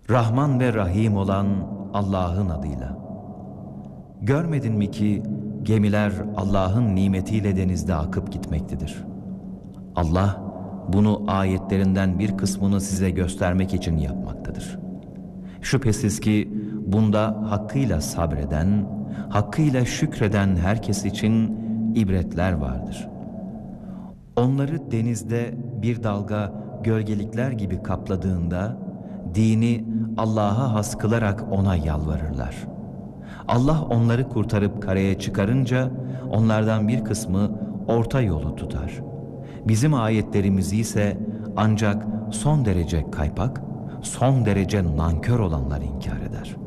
Rahman ve Rahim olan Allah'ın adıyla. Görmedin mi ki gemiler Allah'ın nimetiyle denizde akıp gitmektedir. Allah bunu ayetlerinden bir kısmını size göstermek için yapmaktadır. Şüphesiz ki bunda hakkıyla sabreden, hakkıyla şükreden herkes için ibretler vardır. Onları denizde bir dalga gölgelikler gibi kapladığında dini Allah'a has kılarak ona yalvarırlar. Allah onları kurtarıp karaya çıkarınca onlardan bir kısmı orta yolu tutar. Bizim ayetlerimizi ise ancak son derece kaypak, son derece nankör olanlar inkar eder.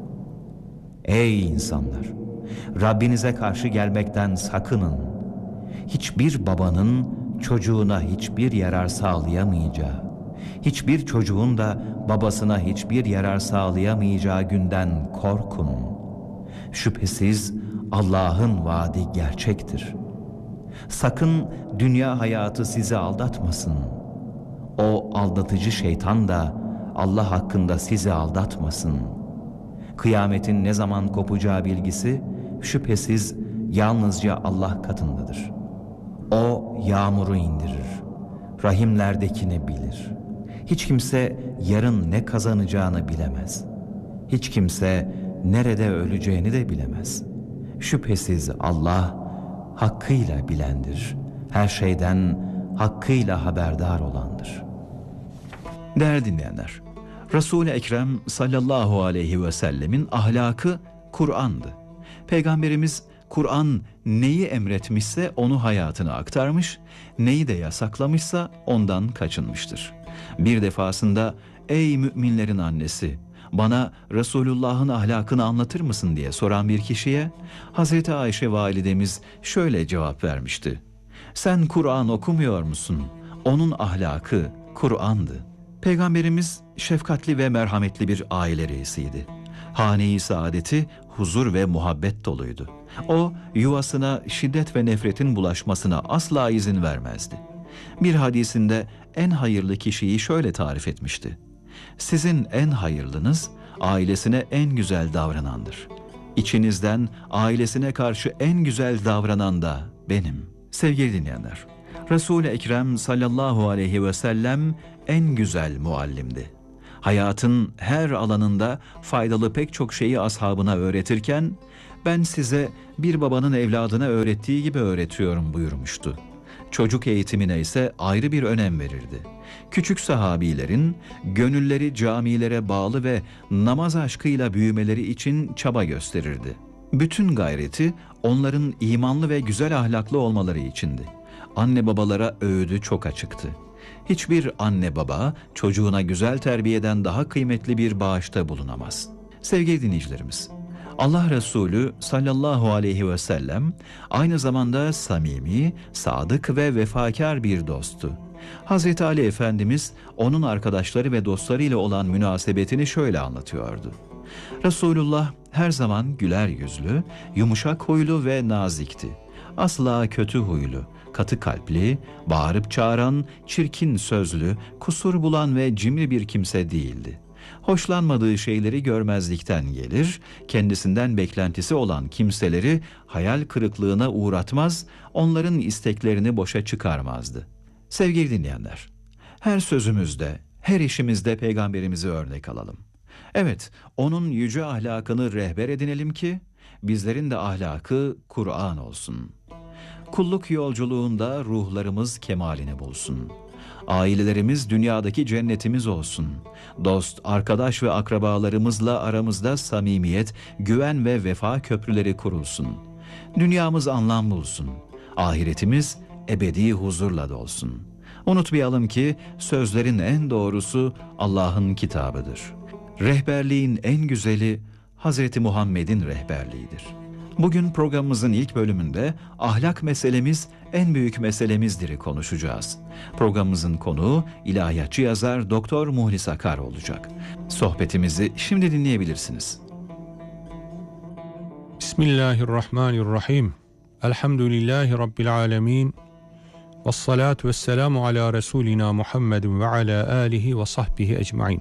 Ey insanlar! Rabbinize karşı gelmekten sakının. Hiçbir babanın çocuğuna hiçbir yarar sağlayamayacağı, hiçbir çocuğun da babasına hiçbir yarar sağlayamayacağı günden korkun. Şüphesiz Allah'ın vaadi gerçektir. Sakın dünya hayatı sizi aldatmasın. O aldatıcı şeytan da Allah hakkında sizi aldatmasın. Kıyametin ne zaman kopacağı bilgisi şüphesiz yalnızca Allah katındadır. O yağmuru indirir, rahimlerdekini bilir. Hiç kimse yarın ne kazanacağını bilemez. Hiç kimse nerede öleceğini de bilemez. Şüphesiz Allah hakkıyla bilendir, her şeyden hakkıyla haberdar olandır. Değerli dinleyenler, Resul-i Ekrem sallallahu aleyhi ve sellemin ahlakı Kur'an'dı. Peygamberimiz Kur'an neyi emretmişse onu hayatına aktarmış, neyi de yasaklamışsa ondan kaçınmıştır. Bir defasında ey müminlerin annesi, bana Resulullah'ın ahlakını anlatır mısın diye soran bir kişiye Hazreti Ayşe validemiz şöyle cevap vermişti. Sen Kur'an okumuyor musun? Onun ahlakı Kur'an'dı. Peygamberimiz şefkatli ve merhametli bir aile reisiydi. Hane-i saadeti huzur ve muhabbet doluydu. O yuvasına şiddet ve nefretin bulaşmasına asla izin vermezdi. Bir hadisinde en hayırlı kişiyi şöyle tarif etmişti. Sizin en hayırlınız ailesine en güzel davranandır. İçinizden ailesine karşı en güzel davranan da benim. Sevgili dinleyenler, Resul-i Ekrem sallallahu aleyhi ve sellem en güzel muallimdi. Hayatın her alanında faydalı pek çok şeyi ashabına öğretirken, ben size bir babanın evladına öğrettiği gibi öğretiyorum buyurmuştu. Çocuk eğitimine ise ayrı bir önem verirdi. Küçük sahabilerin gönülleri camilere bağlı ve namaz aşkıyla büyümeleri için çaba gösterirdi. Bütün gayreti onların imanlı ve güzel ahlaklı olmaları içindi. Anne babalara öğüdü çok açıktı. Hiçbir anne baba çocuğuna güzel terbiyeden daha kıymetli bir bağışta bulunamaz. Sevgili dinleyicilerimiz, Allah Resulü sallallahu aleyhi ve sellem aynı zamanda samimi, sadık ve vefakar bir dosttu. Hazreti Ali Efendimiz onun arkadaşları ve dostlarıyla olan münasebetini şöyle anlatıyordu. Resulullah her zaman güler yüzlü, yumuşak huylu ve nazikti. Asla kötü huylu, katı kalpli, bağırıp çağıran, çirkin sözlü, kusur bulan ve cimri bir kimse değildi. Hoşlanmadığı şeyleri görmezlikten gelir, kendisinden beklentisi olan kimseleri hayal kırıklığına uğratmaz, onların isteklerini boşa çıkarmazdı. Sevgili dinleyenler, her sözümüzde, her işimizde Peygamberimizi örnek alalım. Evet, onun yüce ahlakını rehber edinelim ki, bizlerin de ahlakı Kur'an olsun. Kulluk yolculuğunda ruhlarımız kemalini bulsun. Ailelerimiz dünyadaki cennetimiz olsun. Dost, arkadaş ve akrabalarımızla aramızda samimiyet, güven ve vefa köprüleri kurulsun. Dünyamız anlam bulsun. Ahiretimiz ebedi huzurla dolsun. Unutmayalım ki sözlerin en doğrusu Allah'ın kitabıdır. Rehberliğin en güzeli Hazreti Muhammed'in rehberliğidir. Bugün programımızın ilk bölümünde ahlak meselemiz en büyük meselemizdir'i konuşacağız. Programımızın konuğu ilahiyatçı yazar Doktor Muhlis Akar olacak. Sohbetimizi şimdi dinleyebilirsiniz. Bismillahirrahmanirrahim. Elhamdülillahi Rabbil alemin. Vessalatu vesselamu ala Resulina Muhammedin ve ala alihi ve sahbihi ecmain.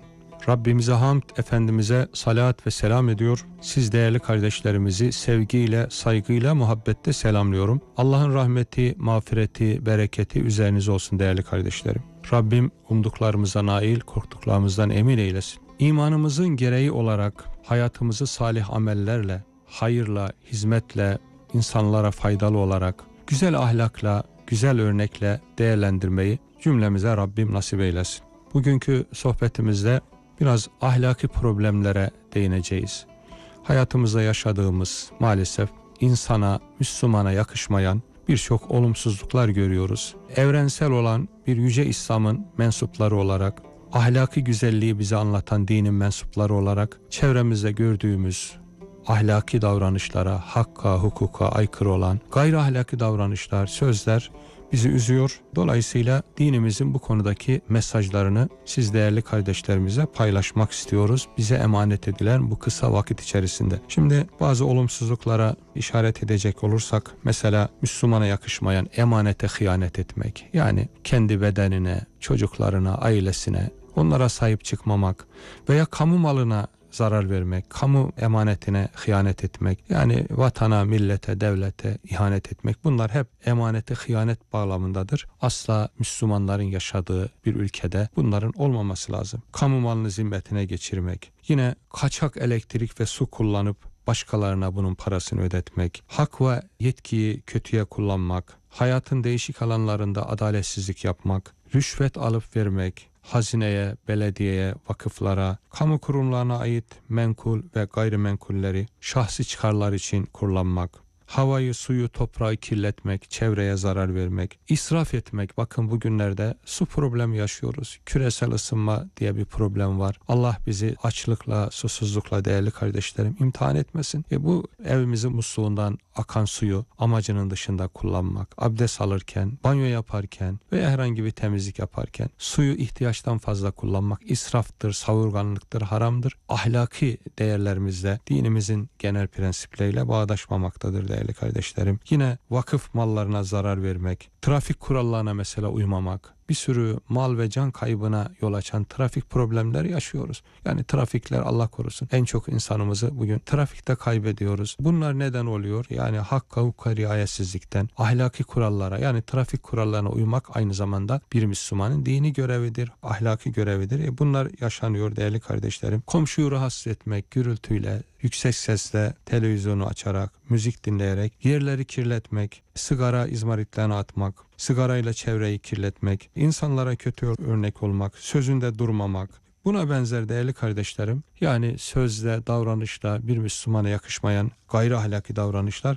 Rabbimize hamd, Efendimiz'e salat ve selam ediyor. Siz değerli kardeşlerimizi sevgiyle, saygıyla, muhabbette selamlıyorum. Allah'ın rahmeti, mağfireti, bereketi üzerinize olsun değerli kardeşlerim. Rabbim umduklarımıza nail, korktuklarımızdan emin eylesin. İmanımızın gereği olarak hayatımızı salih amellerle, hayırla, hizmetle, insanlara faydalı olarak, güzel ahlakla, güzel örnekle değerlendirmeyi cümlemize Rabbim nasip eylesin. Bugünkü sohbetimizde biraz ahlaki problemlere değineceğiz. Hayatımızda yaşadığımız maalesef insana, Müslümana yakışmayan birçok olumsuzluklar görüyoruz. Evrensel olan bir yüce İslam'ın mensupları olarak, ahlaki güzelliği bize anlatan dinin mensupları olarak çevremizde gördüğümüz ahlaki davranışlara, hakka, hukuka aykırı olan gayri ahlaki davranışlar, sözler bizi üzüyor. Dolayısıyla dinimizin bu konudaki mesajlarını siz değerli kardeşlerimize paylaşmak istiyoruz. Bize emanet edilen bu kısa vakit içerisinde. Şimdi bazı olumsuzluklara işaret edecek olursak, mesela Müslümana yakışmayan emanete hıyanet etmek. Yani kendi bedenine, çocuklarına, ailesine, onlara sahip çıkmamak veya kamu malına zarar vermek, kamu emanetine hıyanet etmek, yani vatana, millete, devlete ihanet etmek, bunlar hep emanete hıyanet bağlamındadır. Asla Müslümanların yaşadığı bir ülkede bunların olmaması lazım. Kamu malını zimmetine geçirmek, yine kaçak elektrik ve su kullanıp başkalarına bunun parasını ödetmek, hak ve yetkiyi kötüye kullanmak, hayatın değişik alanlarında adaletsizlik yapmak, rüşvet alıp vermek, hazineye, belediyeye, vakıflara, kamu kurumlarına ait menkul ve gayrimenkulleri şahsi çıkarlar için kullanmak, havayı, suyu, toprağı kirletmek, çevreye zarar vermek, israf etmek. Bakın bugünlerde su problemi yaşıyoruz. Küresel ısınma diye bir problem var. Allah bizi açlıkla, susuzlukla değerli kardeşlerim imtihan etmesin. Bu evimizin musluğundan akan suyu amacının dışında kullanmak, abdest alırken, banyo yaparken veya herhangi bir temizlik yaparken suyu ihtiyaçtan fazla kullanmak israftır, savurganlıktır, haramdır. Ahlaki değerlerimizle dinimizin genel prensipleriyle bağdaşmamaktadır değerli kardeşlerim. Yine vakıf mallarına zarar vermek, trafik kurallarına mesela uymamak, bir sürü mal ve can kaybına yol açan trafik problemleri yaşıyoruz. Yani trafikler, Allah korusun, en çok insanımızı bugün trafikte kaybediyoruz. Bunlar neden oluyor? Yani hakka, hukuka riayetsizlikten, ahlaki kurallara, yani trafik kurallarına uymak aynı zamanda bir Müslümanın dini görevidir, ahlaki görevidir. Bunlar yaşanıyor değerli kardeşlerim. Komşuyu rahatsız etmek, gürültüyle, yüksek sesle televizyonu açarak, müzik dinleyerek yerleri kirletmek, sigara izmaritlerini atmak, sigarayla çevreyi kirletmek, insanlara kötü örnek olmak, sözünde durmamak, buna benzer değerli kardeşlerim, yani sözle, davranışla bir Müslümana yakışmayan gayri ahlaki davranışlar